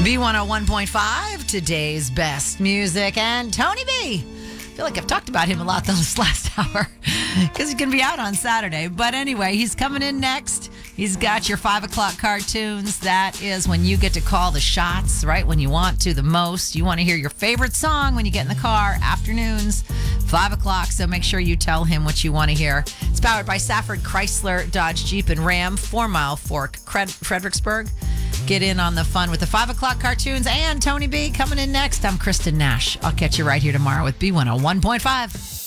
B101.5, today's best music, and Tony B. I feel like I've talked about him a lot this last hour because he's going to be out on Saturday. But anyway, he's coming in next. He's got your 5 o'clock cartoons. That is when you get to call the shots, right? When you want to the most. You want to hear your favorite song when you get in the car. Afternoons, 5 o'clock. So make sure you tell him what you want to hear. It's powered by Safford Chrysler, Dodge, Jeep, and Ram, 4 Mile Fork, Fredericksburg. Get in on the fun with the 5 o'clock cartoons and Tony B coming in next. I'm Kristen Nash. I'll catch you right here tomorrow with B101.5.